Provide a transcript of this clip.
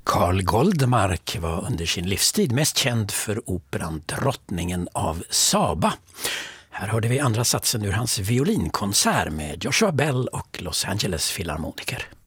Carl Goldmark var under sin livstid mest känd för operan Drottningen av Saba. Här hörde vi andra satsen ur hans violinkonsert med Joshua Bell och Los Angeles Philharmoniker.